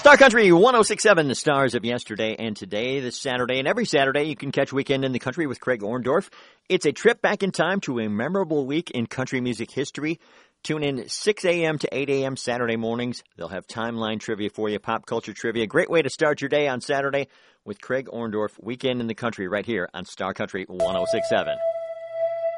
Star Country 1067, the stars of yesterday and today, this Saturday. And every Saturday, you can catch Weekend in the Country with Craig Orndorff. It's a trip back in time to a memorable week in country music history. Tune in 6 a.m. to 8 a.m. Saturday mornings. They'll have timeline trivia for you, pop culture trivia. Great way to start your day on Saturday with Craig Orndorff, Weekend in the Country, right here on Star Country 1067.